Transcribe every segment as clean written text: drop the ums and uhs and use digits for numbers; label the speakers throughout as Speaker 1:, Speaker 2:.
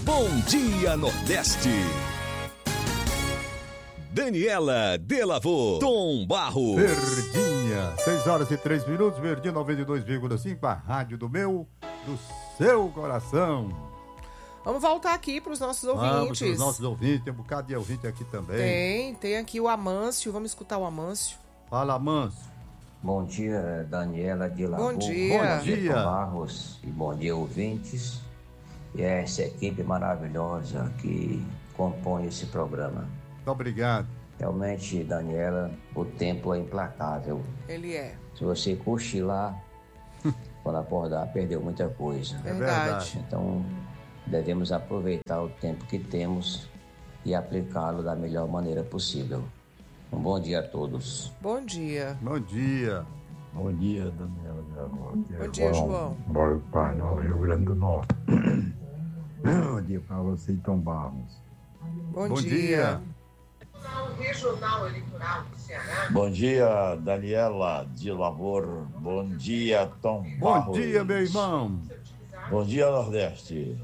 Speaker 1: Bom Dia Nordeste. Daniela Delavô, Tom Barros.
Speaker 2: Verdinha, 6h03, Verdinha 92,5, a rádio do seu coração.
Speaker 3: Vamos voltar aqui para os nossos ouvintes.
Speaker 2: Vamos para os nossos ouvintes, tem um bocado de ouvinte aqui também.
Speaker 3: Tem aqui o Amâncio, vamos escutar o Amâncio.
Speaker 2: Fala, Amâncio.
Speaker 4: Bom dia, Daniela Delavô.
Speaker 3: Bom dia.
Speaker 2: Bom dia.
Speaker 4: Tom Barros e bom dia, ouvintes. E essa equipe maravilhosa que compõe esse programa.
Speaker 2: Muito obrigado.
Speaker 4: Realmente, Daniela, o tempo é implacável.
Speaker 3: Ele é.
Speaker 4: Se você cochilar, quando acordar, perdeu muita coisa.
Speaker 2: É verdade.
Speaker 4: Então, devemos aproveitar o tempo que temos e aplicá-lo da melhor maneira possível. Um bom dia a todos.
Speaker 3: Bom dia.
Speaker 2: Bom dia.
Speaker 5: Bom dia, Daniela.
Speaker 3: Bom dia, João.
Speaker 5: Bora para o Rio Grande do Norte. Bom dia para você, Tom Barros.
Speaker 3: Bom dia.
Speaker 6: Regional Eleitoral do Ceará.
Speaker 7: Bom dia, Daniela Delavô. Bom dia, Tom
Speaker 2: Bom
Speaker 7: Barros.
Speaker 2: dia, meu irmão.
Speaker 7: Bom dia, Nordeste.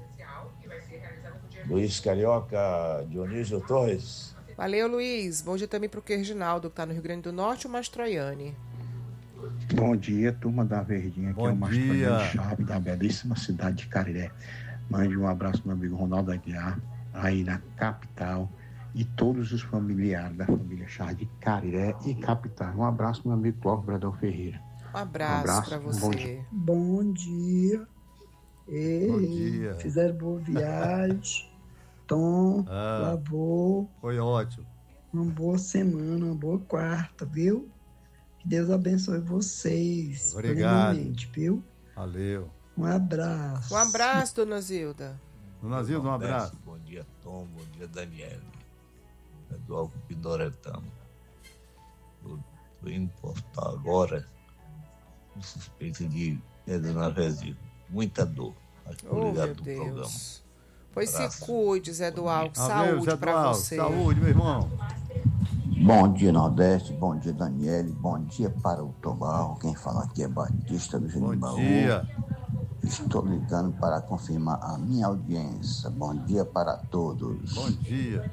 Speaker 7: Luiz Carioca, Dionísio Torres.
Speaker 3: Valeu, Luiz. Bom dia também para o Reginaldo, que está no Rio Grande do Norte, o Mastroianni.
Speaker 8: Bom dia, turma da Verdinha, que é o Mastroianni Chave, da belíssima cidade de Cariré. Mande um abraço, meu amigo Ronaldo Aguiar, aí na capital, e todos os familiares da família Chave de Cariré e capital. Um abraço, meu amigo Clóvis Bradão Ferreira.
Speaker 3: Um abraço para você.
Speaker 9: Bom dia. Ei,
Speaker 2: Bom dia.
Speaker 9: Fizeram boa viagem. Tom, lavou.
Speaker 2: Foi ótimo.
Speaker 9: Uma boa semana, uma boa quarta, viu? Que Deus abençoe vocês.
Speaker 2: Obrigado.
Speaker 9: Viu?
Speaker 2: Valeu.
Speaker 9: Um abraço.
Speaker 3: Um abraço, dona Zilda.
Speaker 2: Dona Zilda, um abraço.
Speaker 7: Bom dia, Tom. Bom dia, Daniela. É do Alto Pindoretano. Estou indo postar agora um suspeito de pedra na vesícula. Muita dor.
Speaker 3: Oh, meu
Speaker 7: do programa.
Speaker 3: Deus. Pois
Speaker 7: Abraço.
Speaker 3: se cuide, Zé Dualco.
Speaker 2: Valeu,
Speaker 3: Saúde
Speaker 2: Zé
Speaker 3: para
Speaker 2: Dualco.
Speaker 3: você.
Speaker 2: Saúde, meu irmão.
Speaker 10: Bom dia, Nordeste. Bom dia, Daniele. Bom dia para o Tobarro. Quem fala aqui é Batista do Jardim
Speaker 2: Bom dia.
Speaker 10: Estou ligando para confirmar a minha audiência. Bom dia para todos.
Speaker 2: Bom dia.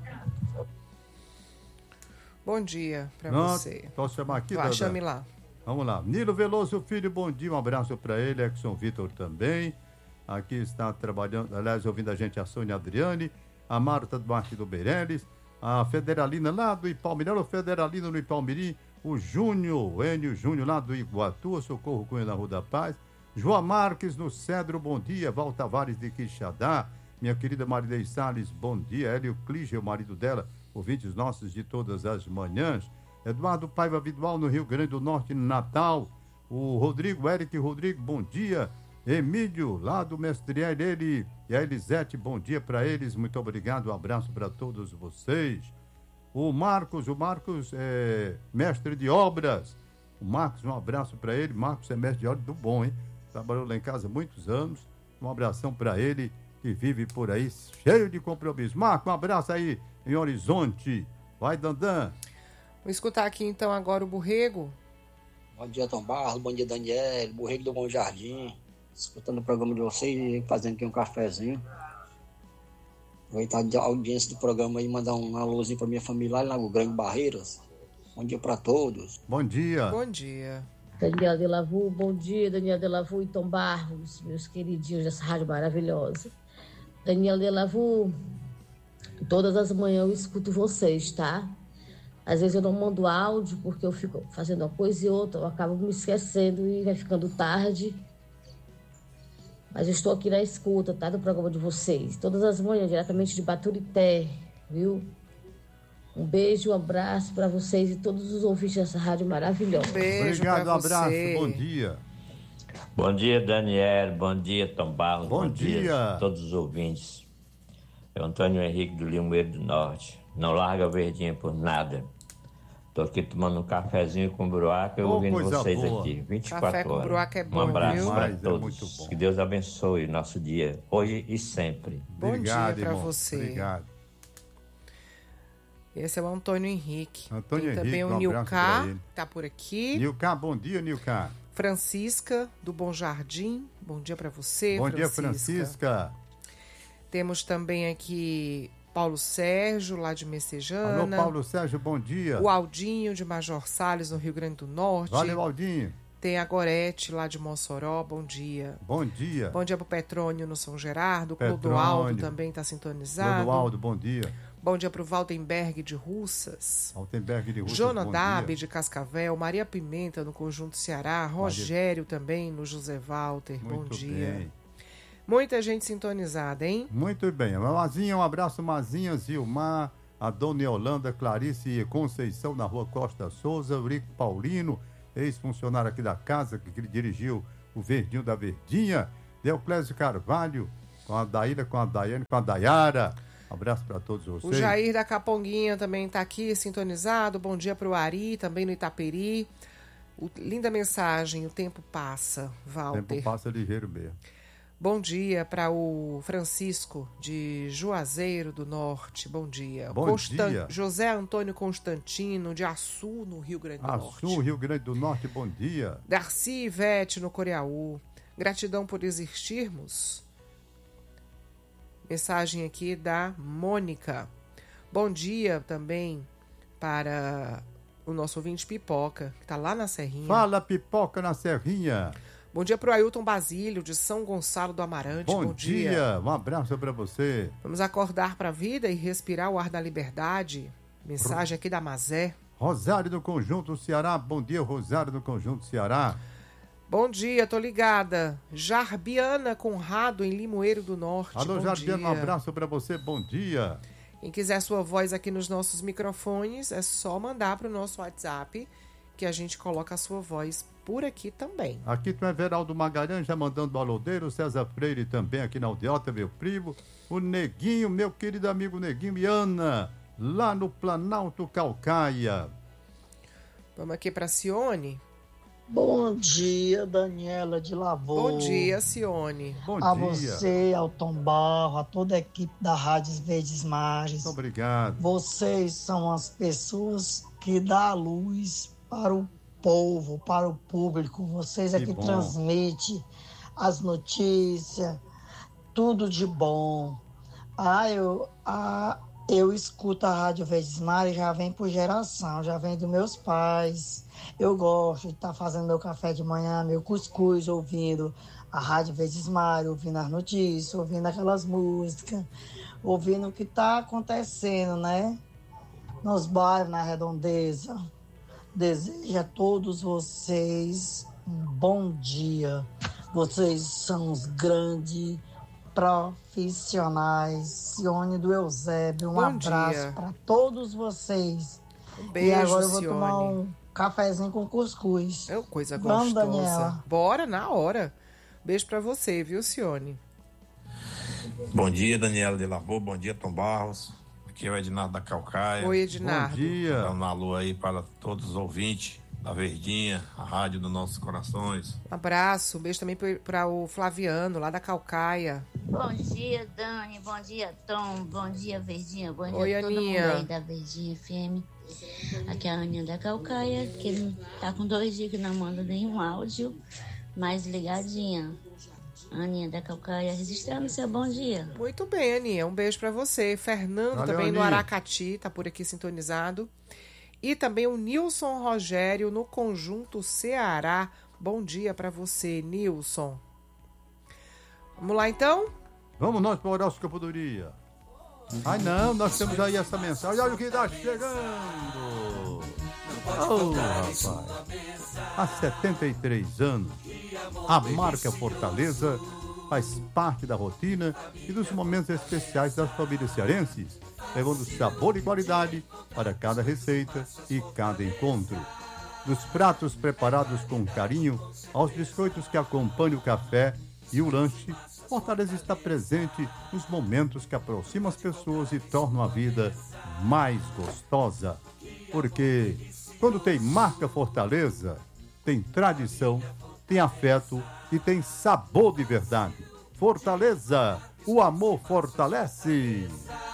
Speaker 3: Bom dia para
Speaker 2: Pronto,
Speaker 3: você.
Speaker 2: posso chamar aqui,
Speaker 3: Vá,
Speaker 2: Dada?
Speaker 3: chame lá.
Speaker 2: Vamos lá. Nilo Veloso Filho, bom dia, um abraço para ele. Exxon Vitor também. Aqui está trabalhando, aliás, ouvindo a gente a Sônia Adriane, a Marta Duarte do Beireles, a Federalina lá do Ipalmirim, o Federalina no Ipalmirim, o Júnior, o Enio Júnior lá do Iguatu, o Socorro Cunha na Rua da Paz, João Marques no Cedro, bom dia, Val Tavares de Quixadá, minha querida Marilei Salles, bom dia, Hélio Clige, o marido dela, ouvintes nossos de todas as manhãs, Eduardo Paiva Vidual no Rio Grande do Norte, Natal, o Rodrigo, Eric Rodrigo, bom dia, Emílio, lá do Mestriel, ele e a Elisete, bom dia para eles, muito obrigado, um abraço para todos vocês. O Marcos é mestre de obras, o Marcos, um abraço para ele, Marcos é mestre de obras do bom, hein? Trabalhou lá em casa há muitos anos, um abração para ele, que vive por aí, cheio de compromisso. Marcos, um abraço aí em Horizonte, vai Dandan.
Speaker 3: Vou escutar aqui então agora o Borrego.
Speaker 11: Bom dia, Tom Barros, bom dia, Daniel, Borrego do Bom Jardim. Escutando o programa de vocês e fazendo aqui um cafezinho. Aproveitar a audiência do programa e mandar um alôzinho para minha família lá no Grande Barreiras. Bom dia para todos.
Speaker 2: Bom dia.
Speaker 3: Bom dia.
Speaker 12: Daniela Delavô, bom dia, Daniela Delavô e Tom Barros, meus queridinhos dessa rádio maravilhosa. Daniela Delavô, todas as manhãs eu escuto vocês, tá? Às vezes eu não mando áudio porque eu fico fazendo uma coisa e outra, eu acabo me esquecendo e vai ficando tarde. Mas eu estou aqui na escuta, tá? Do programa de vocês. Todas as manhãs, diretamente de Baturité, viu? Um beijo, um abraço para vocês e todos os ouvintes dessa rádio maravilhosa.
Speaker 3: Beijo.
Speaker 2: Obrigado, um abraço, bom dia.
Speaker 4: Bom dia, Daniel. Bom dia, Tom Barros.
Speaker 2: Bom dia
Speaker 4: a todos os ouvintes. É o Antônio Henrique do Limoeiro do Norte. Não larga a Verdinha por nada. Tô aqui tomando um cafezinho com bruaca e ouvindo vocês
Speaker 2: boa.
Speaker 4: aqui, 24
Speaker 3: Café
Speaker 4: horas.
Speaker 3: com bruaca é bom,
Speaker 4: um abraço para
Speaker 2: Mas
Speaker 4: todos.
Speaker 2: é muito bom.
Speaker 4: Que Deus abençoe o nosso dia, hoje e sempre.
Speaker 3: Bom
Speaker 2: Obrigado,
Speaker 3: dia para
Speaker 2: irmão.
Speaker 3: você.
Speaker 2: Obrigado.
Speaker 3: Esse é o Antônio Henrique.
Speaker 2: Antônio
Speaker 3: Tem também
Speaker 2: Henrique,
Speaker 3: o
Speaker 2: um abraço pra
Speaker 3: Nilcar,
Speaker 2: ele.
Speaker 3: tá por aqui.
Speaker 2: Nilcar, bom dia, Nilcar.
Speaker 3: Francisca, do Bom Jardim. Bom dia para você,
Speaker 2: Bom
Speaker 3: Francisca.
Speaker 2: dia, Francisca.
Speaker 3: Temos também aqui Paulo Sérgio, lá de Messejana.
Speaker 2: Alô, Paulo Sérgio, bom dia.
Speaker 3: O Aldinho, de Major Salles, no Rio Grande do Norte.
Speaker 2: Valeu, Aldinho.
Speaker 3: Tem a Gorete, lá de Mossoró, bom dia.
Speaker 2: Bom dia.
Speaker 3: Bom dia pro Petrônio, no São Gerardo. O
Speaker 2: Petrônio.
Speaker 3: Clodoaldo também está sintonizado.
Speaker 2: Clodoaldo, bom dia.
Speaker 3: Bom dia pro Valdenberg, de Russas.
Speaker 2: Valdenberg de Russas,
Speaker 3: Jonadab, de Cascavel. Maria Pimenta, no Conjunto Ceará. Rogério também, no José Walter, bom dia.
Speaker 2: Bem.
Speaker 3: Muita gente sintonizada, hein?
Speaker 2: Muito bem. Mazinha, um abraço, Mazinha, Zilmar, a Dona Yolanda, Clarice e Conceição, na Rua Costa Souza, Eurico Paulino, ex-funcionário aqui da casa, que dirigiu o Verdinho da Verdinha, Deoclésio Carvalho, com a Daíra, com a Daiane, com a Dayara. Abraço para todos vocês.
Speaker 3: O Jair da Caponguinha também está aqui, sintonizado. Bom dia para o Ari, também no Itaperi. Linda mensagem, o tempo passa, Walter.
Speaker 2: O tempo passa ligeiro mesmo.
Speaker 3: Bom dia para o Francisco, de Juazeiro do Norte. Bom dia.
Speaker 2: Bom dia.
Speaker 3: José Antônio Constantino, de Açu, no Rio Grande do Norte.
Speaker 2: Açu, Rio Grande do Norte, bom dia.
Speaker 3: Darcy Ivete, no Coreaú. Gratidão por existirmos. Mensagem aqui da Mônica. Bom dia também para o nosso ouvinte Pipoca, que está lá na Serrinha.
Speaker 2: Fala, Pipoca, na Serrinha.
Speaker 3: Bom dia para o Ailton Basílio, de São Gonçalo do Amarante.
Speaker 2: Bom dia. Um abraço para você.
Speaker 3: Vamos acordar para a vida e respirar o ar da liberdade. Mensagem aqui da Mazé.
Speaker 2: Rosário do Conjunto Ceará. Bom dia, Rosário do Conjunto Ceará.
Speaker 3: Bom dia, tô ligada. Jarbiana Conrado, em Limoeiro do Norte.
Speaker 2: Alô,
Speaker 3: bom
Speaker 2: Jarbiana,
Speaker 3: dia.
Speaker 2: um abraço para você. Bom dia.
Speaker 3: Quem quiser sua voz aqui nos nossos microfones, é só mandar para o nosso WhatsApp, que a gente coloca a sua voz por aqui também.
Speaker 2: Aqui tu é Veraldo Magalhães, já mandando o alôdeiro, César Freire também aqui na Aldeota, meu primo, o Neguinho, meu querido amigo Neguinho e Ana, lá no Planalto Calcaia.
Speaker 3: Vamos aqui para Cione.
Speaker 13: Bom dia, Daniela de Lavô.
Speaker 3: Bom dia, Cione.
Speaker 2: Bom
Speaker 13: a
Speaker 2: dia.
Speaker 13: você, ao Tom Barro, a toda a equipe da Rádio Verdes Mares.
Speaker 2: Muito obrigado.
Speaker 13: Vocês são as pessoas que dão a luz para o povo, para o público. Vocês é que transmitem as notícias, tudo de bom. Eu escuto a Rádio Verdes Mares, já vem por geração, já vem dos meus pais. Eu gosto de estar fazendo meu café de manhã, meu cuscuz, ouvindo a Rádio Verdes Mares, ouvindo as notícias, ouvindo aquelas músicas, ouvindo o que está acontecendo, né? Nos bairros, na redondeza. Desejo a todos vocês um bom dia. Vocês são os grandes profissionais. Cione do Eusébio, um abraço para todos vocês.
Speaker 3: Um beijo,
Speaker 13: e agora eu vou
Speaker 3: Cione.
Speaker 13: tomar um cafezinho com cuscuz.
Speaker 3: É uma coisa
Speaker 13: Vamos,
Speaker 3: gostosa.
Speaker 13: Daniela.
Speaker 3: Bora, na hora. Beijo para você, viu, Cione?
Speaker 14: Bom dia, Daniela de Lavô. Bom dia, Tom Barros. Aqui é o Ednardo da Calcaia.
Speaker 3: Oi, Ednardo.
Speaker 2: Bom dia.
Speaker 14: Dando um alô aí para todos os ouvintes da Verdinha, a rádio dos nossos corações.
Speaker 3: Um abraço, um beijo também para o Flaviano, lá da Calcaia.
Speaker 15: Bom dia, Dani. Bom dia, Tom. Bom dia, Verdinha. Bom dia
Speaker 3: Oi,
Speaker 15: a todo
Speaker 3: Aninha.
Speaker 15: mundo aí da Verdinha FM. Aqui é a Aninha da Calcaia, que tá com 2 dias que não manda nenhum áudio, mas ligadinha. Aninha da Calcaia, registrando seu bom dia.
Speaker 3: Muito bem, Aninha. Um beijo para você. Fernando,
Speaker 2: Valeu,
Speaker 3: também no
Speaker 2: Aninha.
Speaker 3: Aracati, tá por aqui sintonizado. E também o Nilson Rogério, no Conjunto Ceará. Bom dia para você, Nilson. Vamos lá, então?
Speaker 2: Vamos nós para o horóscopo do dia. Ai, não, nós temos aí essa mensagem. Olha o que está chegando. Oh, rapaz. Há 73 anos, a marca Fortaleza faz parte da rotina e dos momentos especiais das famílias cearenses, levando sabor e qualidade para cada receita e cada encontro. Dos pratos preparados com carinho aos biscoitos que acompanham o café e o lanche, Fortaleza está presente nos momentos que aproximam as pessoas e tornam a vida mais gostosa. Porque quando tem marca Fortaleza, tem tradição, tem afeto e tem sabor de verdade. Fortaleza, o amor fortalece.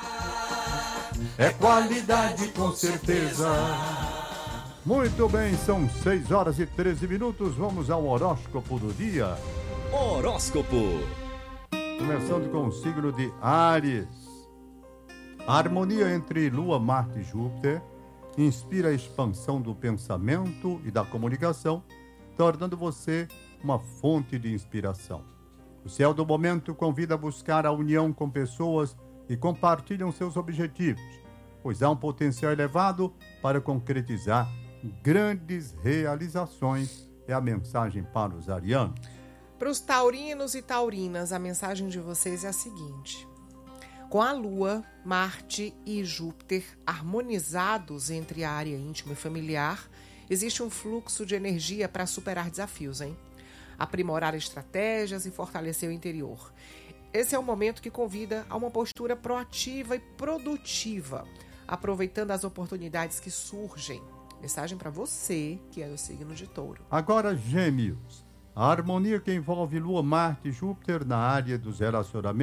Speaker 2: É qualidade com certeza. Muito bem, são 6 horas e 13 minutos. Vamos ao horóscopo do dia.
Speaker 1: Horóscopo.
Speaker 2: Começando com o signo de Áries. A harmonia entre Lua, Marte e Júpiter inspira a expansão do pensamento e da comunicação, tornando você uma fonte de inspiração. O céu do momento convida a buscar a união com pessoas que compartilham seus objetivos, pois há um potencial elevado para concretizar grandes realizações. É a mensagem para os arianos.
Speaker 3: Para os taurinos e taurinas, a mensagem de vocês é a seguinte: com a Lua, Marte e Júpiter harmonizados entre a área íntima e familiar, existe um fluxo de energia para superar desafios, hein? Aprimorar estratégias e fortalecer o interior. Esse é um momento que convida a uma postura proativa e produtiva, aproveitando as oportunidades que surgem. Mensagem para você, que é do signo de Touro.
Speaker 2: Agora, Gêmeos. A harmonia que envolve Lua, Marte e Júpiter na área dos relacionamentos